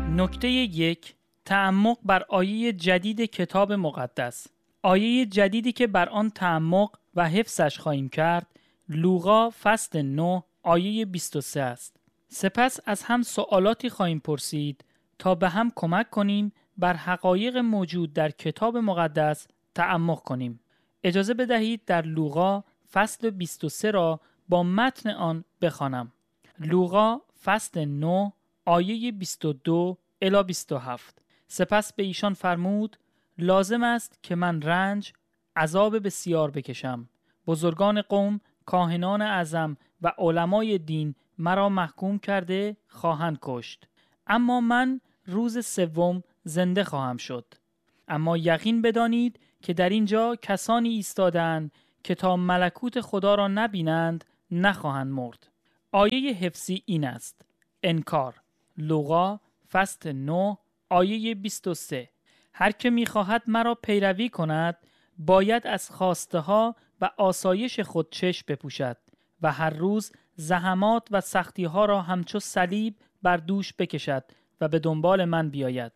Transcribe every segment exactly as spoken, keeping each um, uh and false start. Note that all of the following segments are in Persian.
نکته یک، تعمق بر آیه جدید کتاب مقدس. آیه جدیدی که بر آن تعمق و حفظش خواهیم کرد، لوقا فصل نه آیه بیست و سه است. سپس از هم سوالاتی خواهیم پرسید تا به هم کمک کنیم بر حقایق موجود در کتاب مقدس تعمق کنیم. اجازه بدهید در لوقا فصل بیست و سه را با متن آن بخوانم. لوقا فصل نه آیه بیست و دو الی بیست و هفت. سپس به ایشان فرمود: لازم است که من رنج عذاب بسیار بکشم. بزرگان قوم، کاهنان اعظم و علمای دین مرا محکوم کرده خواهند کشت، اما من روز سوم زنده خواهم شد. اما یقین بدانید که در اینجا کسانی ایستادند که تا ملکوت خدا را نبینند نخواهند مرد. آیه حفظی این است: انکار. لوقا فصل نه آیه بیست و سه. هر که می‌خواهد مرا پیروی کند باید از خواسته ها و آسایش خود چشم بپوشد و هر روز زحمات و سختی ها را همچو صلیب بر دوش بکشد و به دنبال من بیاید.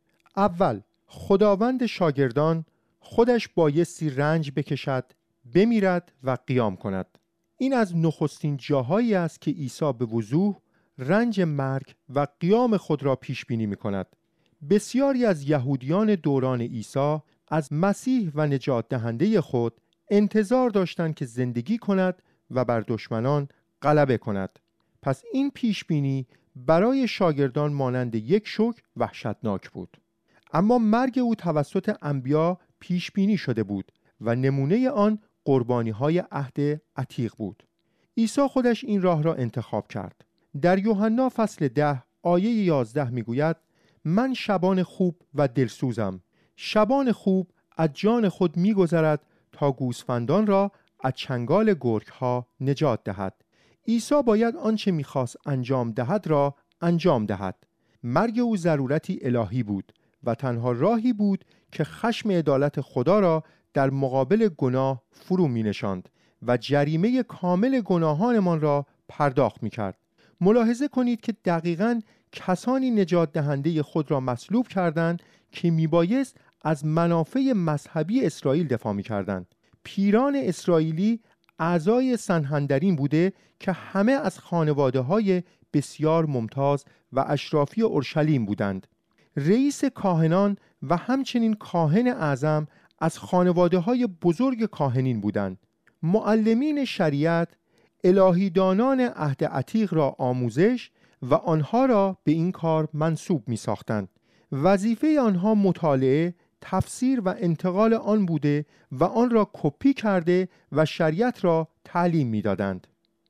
اول، خداوند شاگردان خودش بایستی رنج بکشد، بمیرد و قیام کند. این از نخستین جاهایی است که عیسی به وضوح رنج مرگ و قیام خود را پیش بینی می کند. بسیاری از یهودیان دوران عیسی از مسیح و نجات دهنده خود انتظار داشتند که زندگی کند و بر دشمنان غلبه کند. پس این پیش بینی برای شاگردان مانند یک شوک وحشتناک بود. اما مرگ او توسط انبیا پیش بینی شده بود و نمونه آن قربانی های عهد عتیق بود. عیسی خودش این راه را انتخاب کرد. در یوحنا فصل ده آیه یازده میگوید: من شبان خوب و دلسوزم. شبان خوب از جان خود میگذرد تا گوسفندان را از چنگال گرگ ها نجات دهد. عیسی باید آنچه میخواست انجام دهد را انجام دهد. مرگ او ضرورتی الهی بود و تنها راهی بود که خشم عدالت خدا را در مقابل گناه فرو می نشاند و جریمه کامل گناهانمان را پرداخت می کرد. ملاحظه کنید که دقیقاً کسانی نجات دهنده خود را مصلوب کردند که می بایست از منافع مذهبی اسرائیل دفاع می کردند. پیران اسرائیلی اعضای سنهندرین بوده که همه از خانواده های بسیار ممتاز و اشرافی اورشلیم بودند. رئیس کاهنان و همچنین کاهن اعظم از خانواده های بزرگ کاهنین بودند. معلمین شریعت الهیدانان عهد عتیق را آموزش و آنها را به این کار منصوب می ساختند. وظیفه آنها مطالعه، تفسیر و انتقال آن بوده و آن را کپی کرده و شریعت را تعلیم می دادند.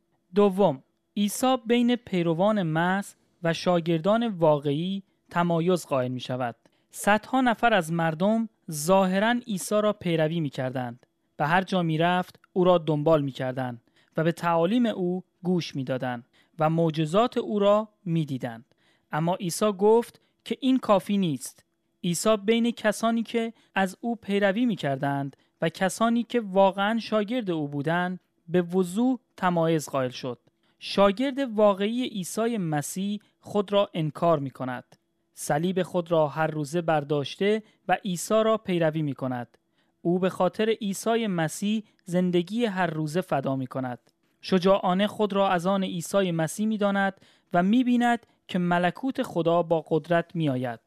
دوم، عیسی بین پیروان مسیح و شاگردان واقعی تمایز قائل می شود. صدها نفر از مردم ظاهراً عیسی را پیروی می کردند. به هر جا می رفت او را دنبال می کردند و به تعالیم او گوش می دادند و معجزات او را می دیدند. اما عیسی گفت که این کافی نیست. عیسی بین کسانی که از او پیروی می کردند و کسانی که واقعاً شاگرد او بودند به وضوح تمایز قائل شد. شاگرد واقعی عیسی مسیح خود را انکار می کند. صلیب خود را هر روزه برداشته و عیسی را پیروی می کند. او به خاطر عیسی مسیح زندگی هر روزه فدا می کند. شجاعانه خود را از آن عیسی مسیح می داند و می بیند که ملکوت خدا با قدرت می آید.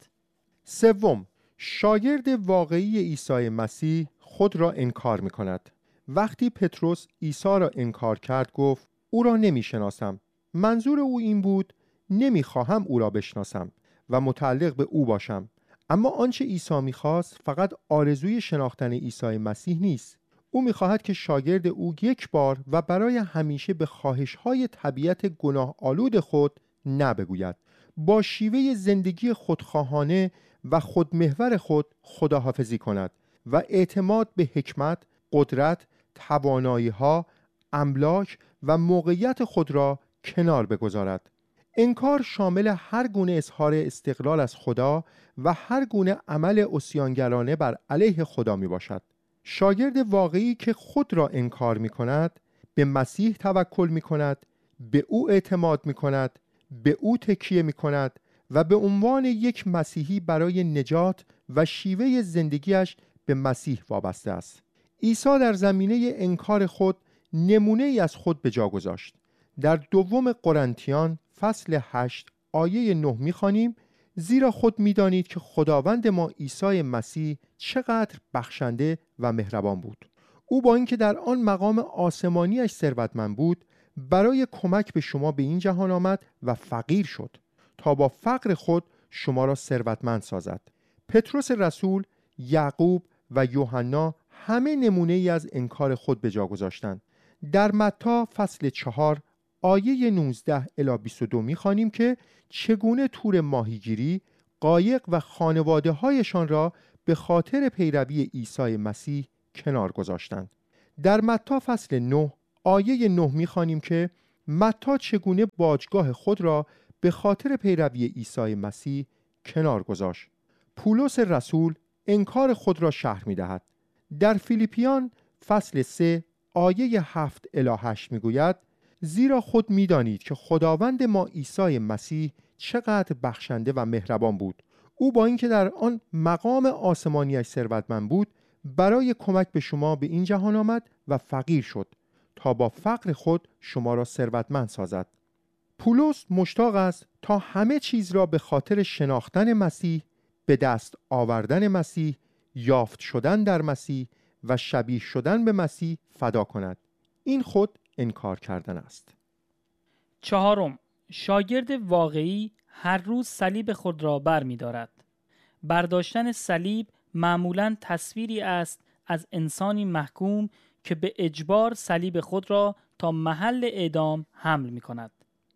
سوم، شاگرد واقعی عیسی مسیح خود را انکار می کند. وقتی پتروس عیسی را انکار کرد گفت: او را نمی شناسم. منظور او این بود: نمی خواهم او را بشناسم و متعلق به او باشم. اما آنچه عیسی می‌خواست فقط آرزوی شناختن عیسی مسیح نیست. او می‌خواهد که شاگرد او یک بار و برای همیشه به خواهش‌های طبیعت گناه آلود خود نبگوید. با شیوه زندگی خودخواهانه و خودمحور خود خداحافظی کند و اعتماد به حکمت، قدرت، توانایی‌ها، املاک و موقعیت خود را کنار بگذارد. انکار شامل هر گونه اظهار استقلال از خدا و هر گونه عمل عصیانگرانه بر علیه خدا می باشد. شاگرد واقعی که خود را انکار می کند، به مسیح توکل می کند، به او اعتماد می کند، به او تکیه می کند و به عنوان یک مسیحی برای نجات و شیوه زندگیش به مسیح وابسته است. عیسی در زمینه انکار خود نمونه ای از خود به جا گذاشت. در دوم قرنتیان فصل هشت آیه نه می‌خوانیم: زیرا خود می‌دانید که خداوند ما عیسی مسیح چقدر بخشنده و مهربان بود. او با اینکه در آن مقام آسمانیش ثروتمند بود، برای کمک به شما به این جهان آمد و فقیر شد تا با فقر خود شما را ثروتمند سازد. پتروس رسول، یعقوب و یوحنا همه نمونه ای از انکار خود به جا گذاشتند. در متی فصل چهار آیه نوزده الی بیست و دو می‌خوانیم که چگونه تور ماهیگیری، قایق و خانواده هایشان را به خاطر پیروی عیسی مسیح کنار گذاشتند. در متی فصل نه آیه نه می‌خوانیم که متی چگونه باجگاه خود را به خاطر پیروی عیسی مسیح کنار گذاشت. پولس رسول انکار خود را شرح می‌دهد. در فیلیپیان فصل سه آیه هفت الی هشت می‌گوید: زیرا خود می‌دانید که خداوند ما عیسی مسیح چقدر بخشنده و مهربان بود. او با اینکه در آن مقام آسمانیش ثروتمند بود، برای کمک به شما به این جهان آمد و فقیر شد تا با فقر خود شما را ثروتمند سازد. پولس مشتاق است تا همه چیز را به خاطر شناختن مسیح، به دست آوردن مسیح، یافت شدن در مسیح و شبیه شدن به مسیح فدا کند. این خود انکار کردن است. چهارم، شاگرد واقعی هر روز صلیب خود را بر می دارد. برداشتن صلیب معمولاً تصویری است از انسانی محکوم که به اجبار صلیب خود را تا محل اعدام حمل می کند.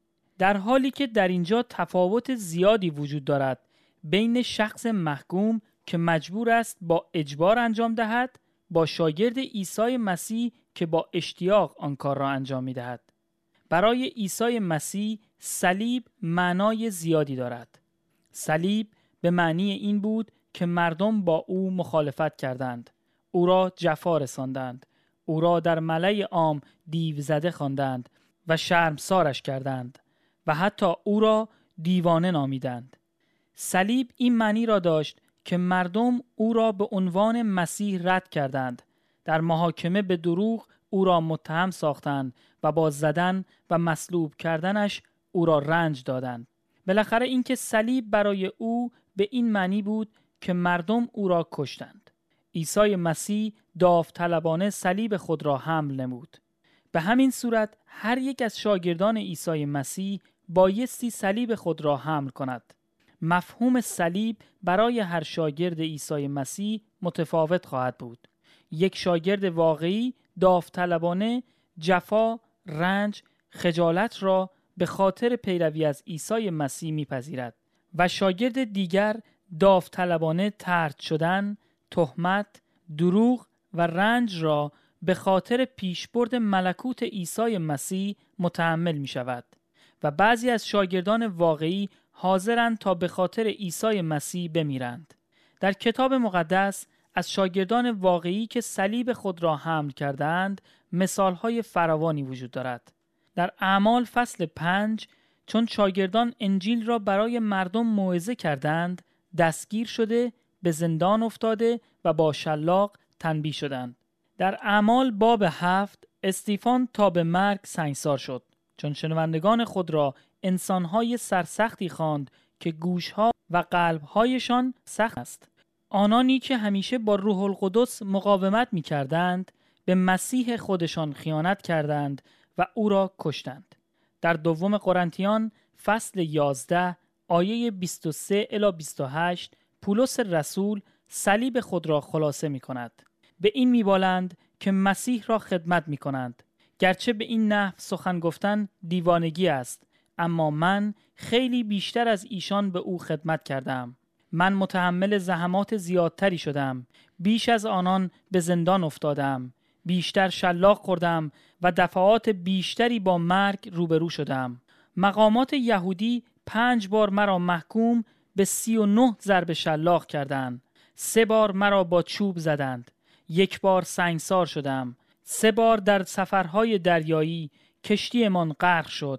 در حالی که در اینجا تفاوت زیادی وجود دارد بین شخص محکوم که مجبور است با اجبار انجام دهد با شاگرد عیسی مسیح که با اشتیاق آن کار را انجام می دهد. برای عیسی مسیح صلیب معنای زیادی دارد. صلیب به معنی این بود که مردم با او مخالفت کردند، او را جفا رساندند، او را در ملأ عام دیو زده خواندند و شرمسارش کردند و حتی او را دیوانه نامیدند. صلیب این معنی را داشت که مردم او را به عنوان مسیح رد کردند، در محاکمه به دروغ او را متهم ساختند و با زدن و مصلوب کردنش او را رنج دادند. بالاخره اینکه صلیب برای او به این معنی بود که مردم او را کشتند. عیسی مسیح داوطلبانه صلیب خود را حمل نمود. به همین صورت هر یک از شاگردان عیسی مسیح بایستی صلیب خود را حمل کند. مفهوم صلیب برای هر شاگرد عیسی مسیح متفاوت خواهد بود. یک شاگرد واقعی داوطلبانه جفا، رنج، خجالت را به خاطر پیروی از عیسی مسیح میپذیرد و شاگرد دیگر داوطلبانه طرد شدن، تهمت، دروغ و رنج را به خاطر پیشبرد ملکوت عیسی مسیح متحمل می شود و بعضی از شاگردان واقعی حاضرند تا به خاطر عیسی مسیح بمیرند. در کتاب مقدس از شاگردان واقعی که صلیب خود را حمل کردند مثالهای فراوانی وجود دارد. در اعمال فصل پنج چون شاگردان انجیل را برای مردم موعظه کردند دستگیر شده، به زندان افتاده و با شلاق تنبیه شدند. در اعمال باب هفت استیفان تا به مرگ سنگسار شد چون شنوندگان خود را انسانهای سرسختی خواند که گوشها و قلبهایشان سخت است. آنانی که همیشه با روح القدس مقاومت می کردند به مسیح خودشان خیانت کردند و او را کشتند. در دوم قرنتیان فصل یازده آیه بیست و سه الی بیست و هشت پولس رسول صلیب خود را خلاصه می کند. به این می بالند که مسیح را خدمت می کنند. گرچه به این نحو سخن گفتن دیوانگی است، اما من خیلی بیشتر از ایشان به او خدمت کردم. من متحمل زحمات زیادتری شدم، بیش از آنان به زندان افتادم، بیشتر شلاق خوردم و دفعات بیشتری با مرگ روبرو شدم. مقامات یهودی پنج بار مرا محکوم به سی و نه ضرب شلاق کردند. سه بار مرا با چوب زدند. یک بار سنگسار شدم. سه بار در سفرهای دریایی کشتیمان غرق شد.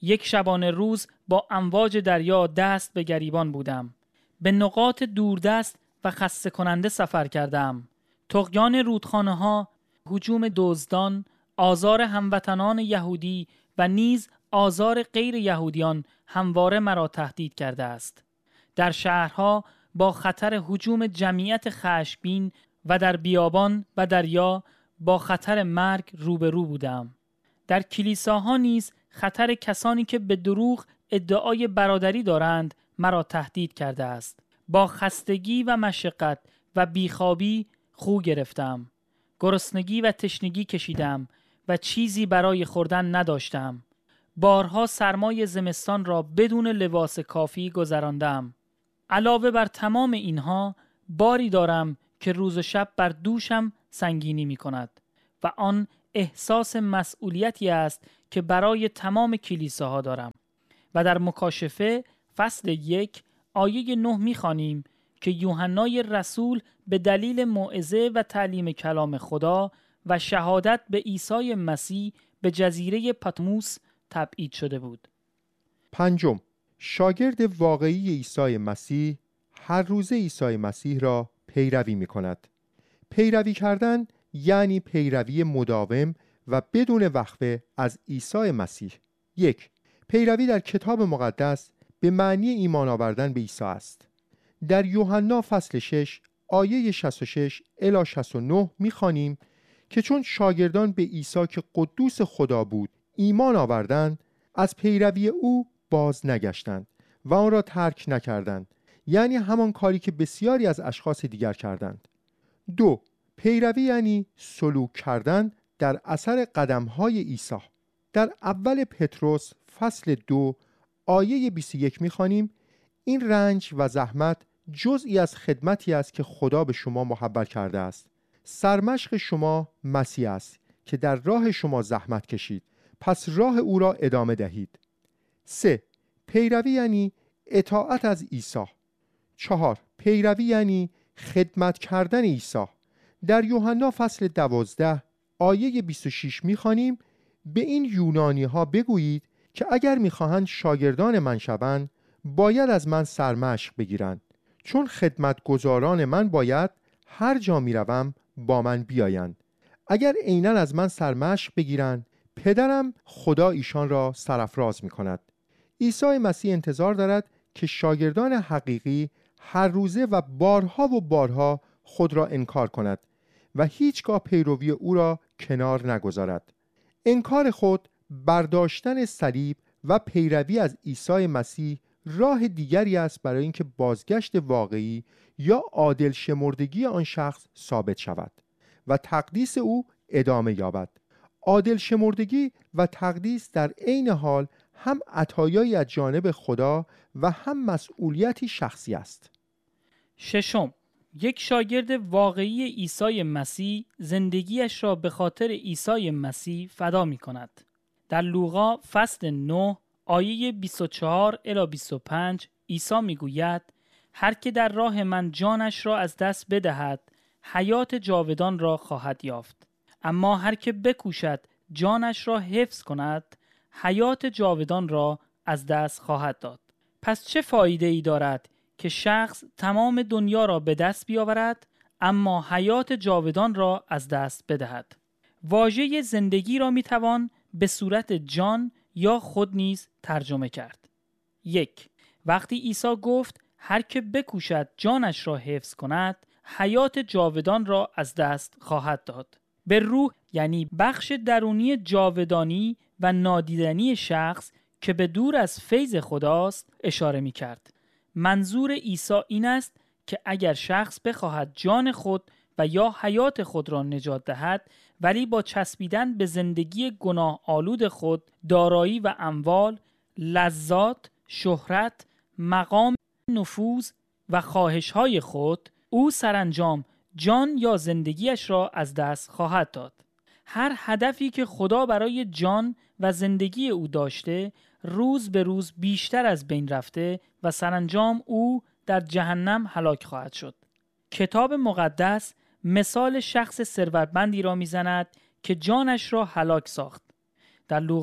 یک شبانه روز با امواج دریا دست به گریبان بودم. به نقاط دوردست و خسته کننده سفر کردم. طغیان رودخانه ها، هجوم دزدان، آزار هموطنان یهودی و نیز آزار غیر یهودیان همواره مرا تهدید کرده است. در شهرها با خطر هجوم جمعیت خشمگین و در بیابان و دریا با خطر مرگ روبرو بودم. در کلیساها نیز خطر کسانی که به دروغ ادعای برادری دارند مرا تهدید کرده است. با خستگی و مشقت و بیخوابی خو گرفتم. گرسنگی و تشنگی کشیدم و چیزی برای خوردن نداشتم. بارها سرمای زمستان را بدون لباس کافی گذراندم. علاوه بر تمام اینها باری دارم که روز و شب بر دوشم سنگینی می کند و آن احساس مسئولیتی است که برای تمام کلیساها دارم. و در مکاشفه فصل یک آیه نه می خوانیم که یوحنای رسول به دلیل موعظه و تعلیم کلام خدا و شهادت به عیسی مسیح به جزیره پاتموس تبعید شده بود. پنجم، شاگرد واقعی عیسی مسیح هر روز عیسی مسیح را پیروی می کند. پیروی کردن یعنی پیروی مداوم و بدون وقفه از عیسی مسیح. یک، پیروی در کتاب مقدس به معنی ایمان آوردن به عیسی است. در یوحنا فصل شش آیه شصت و شش الی شصت و نه می‌خوانیم که چون شاگردان به عیسی که قدوس خدا بود ایمان آوردند، از پیروی او باز نگشتند و آن را ترک نکردند، یعنی همان کاری که بسیاری از اشخاص دیگر کردند. دو، پیروی یعنی سلوک کردن در اثر قدم‌های عیسی. در اول پتروس فصل دو آیه بیست و یک می‌خوانیم این رنج و زحمت جزئی از خدمتی است که خدا به شما محول کرده است. سرمشق شما مسیح است که در راه شما زحمت کشید، پس راه او را ادامه دهید. سه، پیروی یعنی اطاعت از عیسی. چهار، پیروی یعنی خدمت کردن عیسی. در یوحنا فصل دوازده آیه بیست و شش می‌خوانیم به این یونانی ها بگویید که اگر می‌خواهند شاگردان من شوند باید از من سرمشق بگیرند، چون خدمتگزاران من باید هر جا می‌روم با من بیایند. اگر عیناً از من سرمشق بگیرند پدرم خدا ایشان را سرافراز می‌کند. عیسی مسیح انتظار دارد که شاگردان حقیقی هر روزه و بارها و بارها خود را انکار کند و هیچگاه پیروی او را کنار نگذارد. انکار خود، برداشتن صلیب و پیروی از عیسی مسیح راه دیگری است برای اینکه بازگشت واقعی یا عادل شمردگی آن شخص ثابت شود و تقدیس او ادامه یابد. عادل شمردگی و تقدیس در عین حال هم عطایایی از جانب خدا و هم مسئولیتی شخصی است. ششم، یک شاگرد واقعی عیسی مسیح زندگیش را به خاطر عیسی مسیح فدا می کند. در لوقا فصل نه آیه بیست و چهار الی بیست و پنج عیسی می گوید هر که در راه من جانش را از دست بدهد حیات جاودان را خواهد یافت، اما هر که بکوشد جانش را حفظ کند حیات جاودان را از دست خواهد داد. پس چه فایده ای دارد که شخص تمام دنیا را به دست بیاورد اما حیات جاودان را از دست بدهد؟ واژه زندگی را می توان به صورت جان یا خود نیز ترجمه کرد. یک، وقتی عیسی گفت هر که بکوشد جانش را حفظ کند حیات جاودان را از دست خواهد داد، به روح یعنی بخش درونی جاودانی و نادیدنی شخص که به دور از فیض خداست اشاره می کرد. منظور عیسی این است که اگر شخص بخواهد جان خود و یا حیات خود را نجات دهد ولی با چسبیدن به زندگی گناه آلود خود، دارایی و اموال، لذات، شهرت، مقام، نفوذ و خواهش‌های خود، او سرانجام جان یا زندگیش را از دست خواهد داد. هر هدفی که خدا برای جان و زندگی او داشته روز به روز بیشتر از بین رفته و سرانجام او در جهنم هلاک خواهد شد. کتاب مقدس مثال شخص ثروتمندی را میزند که جانش را هلاک ساخت. در لوقا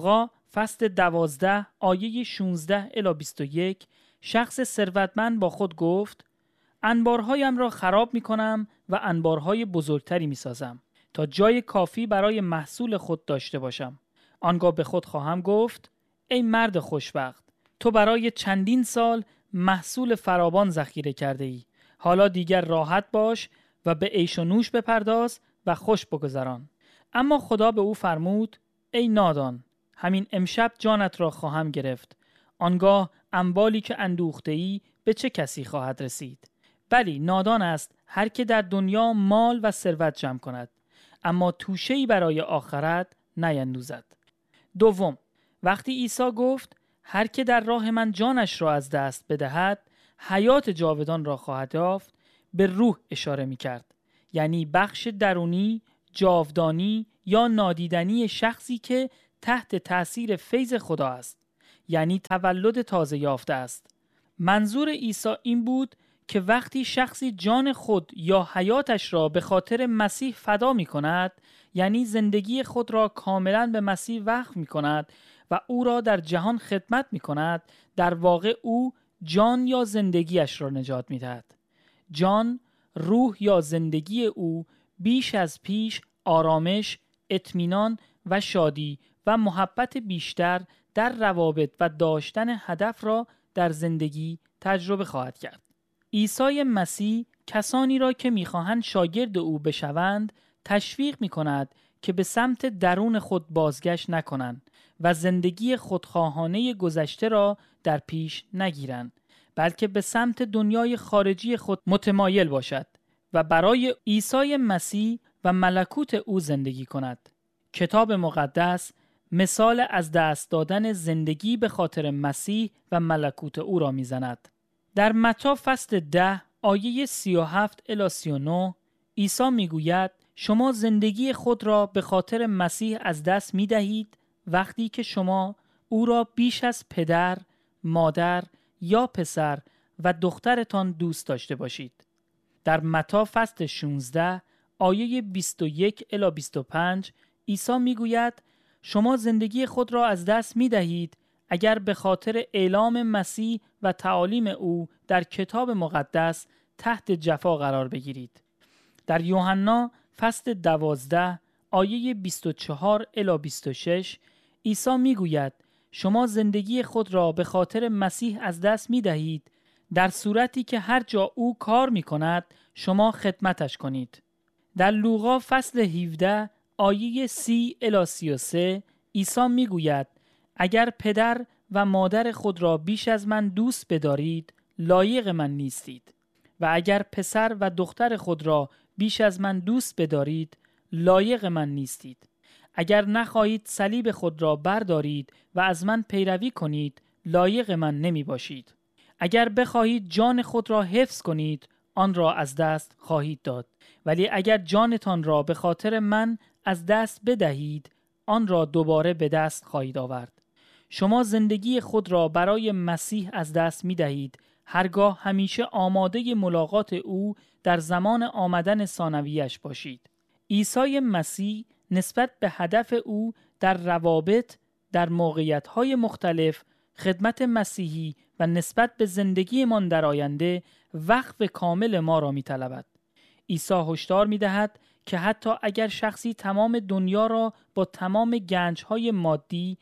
فصل دوازده آیه شانزده الی بیست و یک شخص ثروتمند با خود گفت انبارهایم را خراب می کنم و انبارهای بزرگتری می سازم تا جای کافی برای محصول خود داشته باشم. آنگاه به خود خواهم گفت ای مرد خوشبخت، تو برای چندین سال محصول فراوان ذخیره کرده ای. حالا دیگر راحت باش و به عیش و نوش بپرداز و خوش بگذران. اما خدا به او فرمود ای نادان، همین امشب جانت را خواهم گرفت. آنگاه اموالی که اندوخته ای به چه کسی خواهد رسید؟ بلی نادان است هر که در دنیا مال و ثروت جمع کند اما توشه‌ای برای آخرت نیندوزد. دوم، وقتی عیسی گفت هر که در راه من جانش را از دست بدهد حیات جاودان را خواهد یافت، به روح اشاره می کرد. یعنی بخش درونی، جاودانی یا نادیدنی شخصی که تحت تأثیر فیض خدا است، یعنی تولد تازه یافته است. منظور عیسی این بود که وقتی شخصی جان خود یا حیاتش را به خاطر مسیح فدا می کند، یعنی زندگی خود را کاملا به مسیح وقف می کند و او را در جهان خدمت می کند، در واقع او جان یا زندگیش را نجات می دهد. جان، روح یا زندگی او بیش از پیش آرامش، اطمینان و شادی و محبت بیشتر در روابط و داشتن هدف را در زندگی تجربه خواهد کرد. عیسی مسیح کسانی را که می‌خواهند شاگرد او بشوند تشویق می‌کند که به سمت درون خود بازگشت نکنند و زندگی خودخواهانه گذشته را در پیش نگیرند، بلکه به سمت دنیای خارجی خود متمایل باشد و برای عیسی مسیح و ملکوت او زندگی کند. کتاب مقدس مثال از دست دادن زندگی به خاطر مسیح و ملکوت او را می‌زند. در متی فصل ده آیه سی و هفت الی سی و نه عیسی میگوید شما زندگی خود را به خاطر مسیح از دست می دهید وقتی که شما او را بیش از پدر، مادر یا پسر و دخترتان دوست داشته باشید. در متی فصل شانزده آیه بیست و یک الی بیست و پنج عیسی میگوید شما زندگی خود را از دست می دهید اگر به خاطر اعلام مسیح و تعالیم او در کتاب مقدس تحت جفا قرار بگیرید. در یوحنا فصل دوازده آیه بیست و چهار الی بیست و شش عیسی میگوید شما زندگی خود را به خاطر مسیح از دست می دهید در صورتی که هر جا او کار می کند شما خدمتش کنید. در لوقا فصل هفده آیه سی الی سی و سه عیسی میگوید اگر پدر و مادر خود را بیش از من دوست بدارید لایق من نیستید و اگر پسر و دختر خود را بیش از من دوست بدارید لایق من نیستید. اگر نخواهید صلیب خود را بردارید و از من پیروی کنید لایق من نمی باشید. اگر بخواهید جان خود را حفظ کنید آن را از دست خواهید داد، ولی اگر جانتان را به خاطر من از دست بدهید آن را دوباره به دست خواهید آورد. شما زندگی خود را برای مسیح از دست می دهید هرگاه همیشه آماده ملاقات او در زمان آمدن ثانویش باشید. عیسی مسیح نسبت به هدف او در روابط، در موقعیت‌های مختلف، خدمت مسیحی و نسبت به زندگیمان در آینده وقف کامل ما را می‌طلبد. عیسی هشدار می‌دهد که حتی اگر شخصی تمام دنیا را با تمام گنج‌های مادی،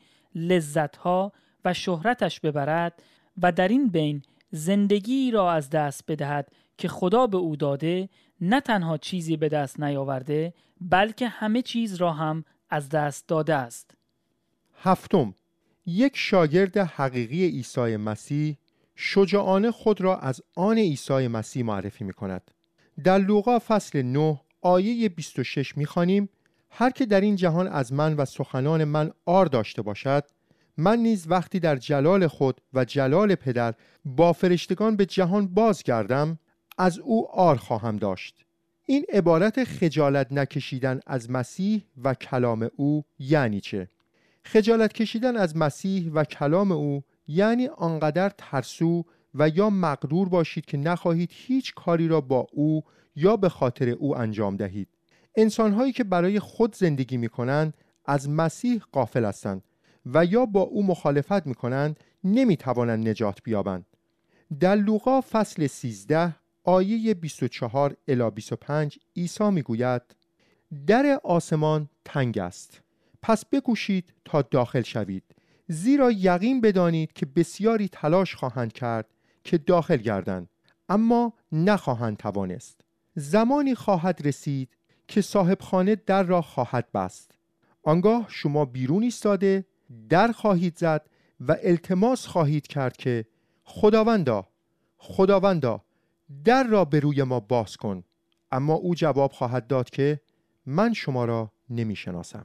لذت‌ها و شهرتش ببرد و در این بین زندگی را از دست بدهد که خدا به او داده، نه تنها چیزی به دست نیاورده بلکه همه چیز را هم از دست داده است. هفتم، یک شاگرد حقیقی عیسی مسیح شجاعانه خود را از آن عیسی مسیح معرفی می کند. در لوقا فصل نه آیه بیست و شش می خوانیم هر که در این جهان از من و سخنان من عار داشته باشد، من نیز وقتی در جلال خود و جلال پدر با فرشتگان به جهان بازگردم از او عار خواهم داشت. این عبارت خجالت نکشیدن از مسیح و کلام او یعنی چه؟ خجالت کشیدن از مسیح و کلام او یعنی آنقدر ترسو و یا مغرور باشید که نخواهید هیچ کاری را با او یا به خاطر او انجام دهید. انسان‌هایی که برای خود زندگی می‌کنند از مسیح غافل هستند و یا با او مخالفت می‌کنند نمی‌توانند نجات بیابند. در لوقا فصل سیزده آیه بیست و چهار الی بیست و پنج عیسی میگوید: در آسمان تنگ است، پس بکوشید تا داخل شوید، زیرا یقین بدانید که بسیاری تلاش خواهند کرد که داخل گردند، اما نخواهند توانست. زمانی خواهد رسید که صاحب خانه در را خواهد بست. آنگاه شما بیرون ایستاده در خواهید زد و التماس خواهید کرد که خداوندا، خداوندا، در را به روی ما باز کن. اما او جواب خواهد داد که من شما را نمی شناسم.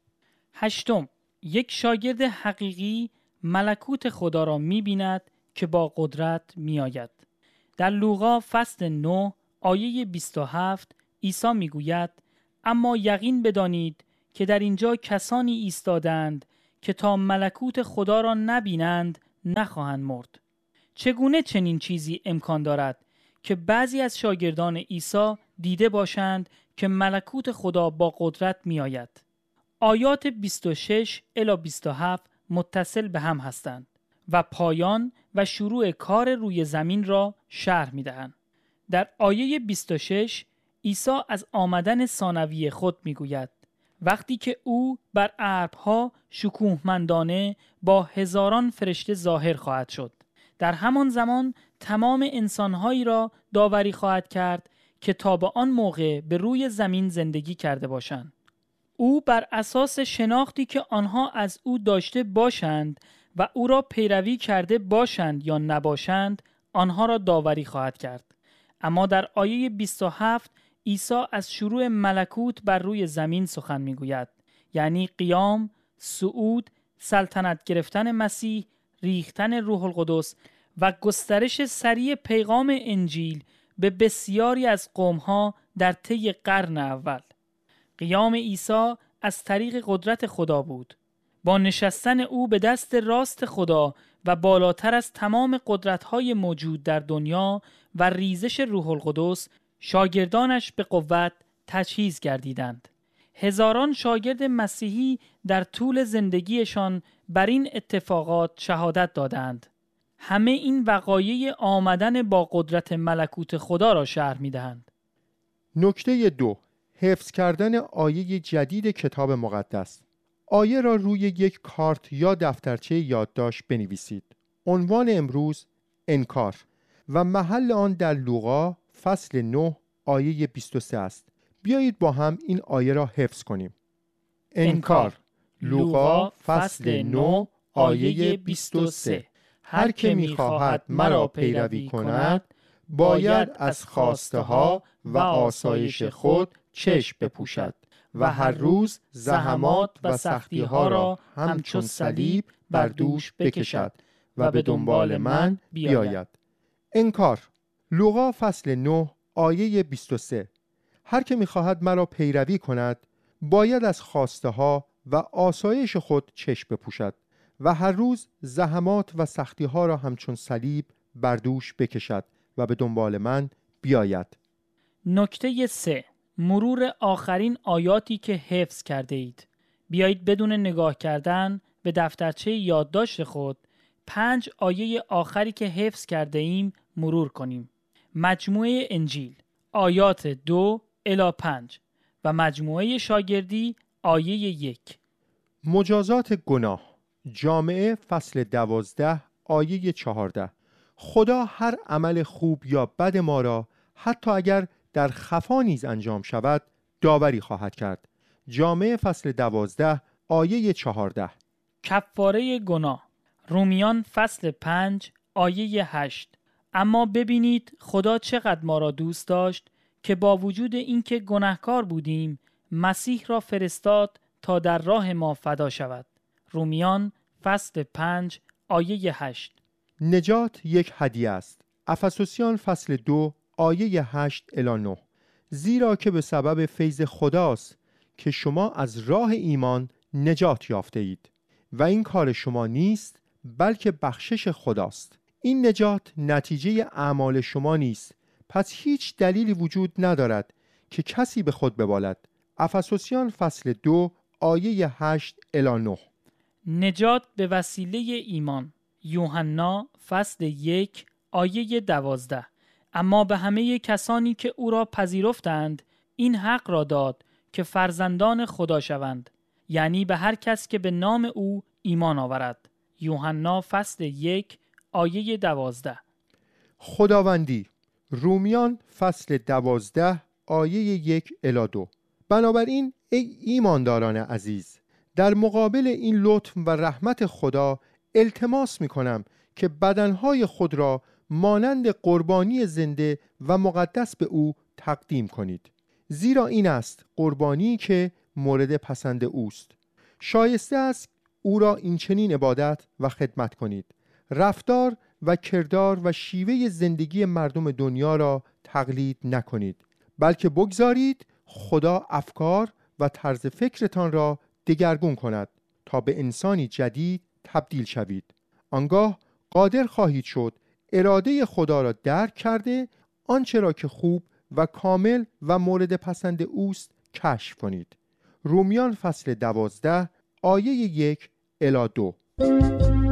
هشتم، یک شاگرد حقیقی ملکوت خدا را می بیند که با قدرت می آید. در لوقا فصل نه آیه بیست و هفت عیسی می گوید: اما یقین بدانید که در اینجا کسانی ایستادند که تا ملکوت خدا را نبینند نخواهند مرد. چگونه چنین چیزی امکان دارد که بعضی از شاگردان عیسی دیده باشند که ملکوت خدا با قدرت می آید؟ آیات بیست و شش الی بیست و هفت متصل به هم هستند و پایان و شروع کار روی زمین را شرح می دهند. در آیه بیست و شش عیسی از آمدن ثانوی خود می گوید: وقتی که او بر ابرها شکوهمندانه با هزاران فرشته ظاهر خواهد شد، در همان زمان تمام انسانهایی را داوری خواهد کرد که تا به آن موقع به روی زمین زندگی کرده باشند. او بر اساس شناختی که آنها از او داشته باشند و او را پیروی کرده باشند یا نباشند آنها را داوری خواهد کرد. اما در آیه بیست و هفت عیسی از شروع ملکوت بر روی زمین سخن میگوید، یعنی قیام، صعود، سلطنت گرفتن مسیح، ریختن روح القدس و گسترش سریع پیغام انجیل به بسیاری از قومها در طی قرن اول. قیام عیسی از طریق قدرت خدا بود. با نشستن او به دست راست خدا و بالاتر از تمام قدرت‌های موجود در دنیا و ریزش روح القدس، شاگردانش به قوت تجهیز گردیدند. هزاران شاگرد مسیحی در طول زندگیشان بر این اتفاقات شهادت دادند. همه این وقایع آمدن با قدرت ملکوت خدا را شرح می‌دهند. نکته دو، حفظ کردن آیه جدید کتاب مقدس. آیه را روی یک کارت یا دفترچه یادداشت بنویسید. عنوان امروز انکار و محل آن در لوقا فصل نه آیه بیست و سه است. بیایید با هم این آیه را حفظ کنیم. انکار، لوقا فصل نه آیه بیست و سه. هر که می‌خواهد مرا پیروی کند باید از خواسته ها و آسایش خود چشم بپوشد و هر روز زحمات و سختی ها را همچون صلیب بر دوش بکشد و به دنبال من بیاید. انکار، لوقا فصل نه آیه بیست و سه. هر که می‌خواهد مرا پیروی کند باید از خواسته ها و آسایش خود چشم بپوشد و هر روز زحمات و سختی ها را همچون صلیب بر دوش بکشد و به دنبال من بیاید. نکته سه، مرور آخرین آیاتی که حفظ کرده اید. بیایید بدون نگاه کردن به دفترچه یادداشت خود پنج آیه آخری که حفظ کرده ایم مرور کنیم. مجموعه انجیل آیات دو الی پنج و مجموعه شاگردی آیه یک. مجازات گناه، جامعه فصل دوازده آیه چهارده. خدا هر عمل خوب یا بد ما را حتی اگر در خفا نیز انجام شود داوری خواهد کرد. جامعه فصل دوازده آیه چهارده. کفاره گناه، رومیان فصل پنج آیه هشت. اما ببینید خدا چقدر ما را دوست داشت که با وجود اینکه گناهکار بودیم مسیح را فرستاد تا در راه ما فدا شود. رومیان فصل پنج آیه هشت. نجات یک هدیه است. افسوسیان فصل دو آیه هشت الی نه. زیرا که به سبب فیض خداست که شما از راه ایمان نجات یافته اید و این کار شما نیست بلکه بخشش خداست. این نجات نتیجه اعمال شما نیست، پس هیچ دلیلی وجود ندارد که کسی به خود ببالد. افسوسیان فصل دو آیه هشت الی نه. نجات به وسیله ایمان. یوحنا فصل یک آیه دوازده. اما به همه کسانی که او را پذیرفتند این حق را داد که فرزندان خدا شوند، یعنی به هر کس که به نام او ایمان آورد. یوحنا فصل یک آیه دوازده. خداوندی. رومیان فصل دوازده آیه یک الی دو. بنابراین ای ایمانداران عزیز، در مقابل این لطف و رحمت خدا التماس می کنم که بدنهای خود را مانند قربانی زنده و مقدس به او تقدیم کنید، زیرا این است قربانی که مورد پسند اوست. شایسته است او را این چنین عبادت و خدمت کنید. رفتار و کردار و شیوه زندگی مردم دنیا را تقلید نکنید، بلکه بگذارید خدا افکار و طرز فکرتان را دگرگون کند تا به انسانی جدید تبدیل شوید. آنگاه قادر خواهید شد اراده خدا را درک کرده آنچه را که خوب و کامل و مورد پسند اوست کشف کنید. رومیان فصل دوازده آیه یک الی دو.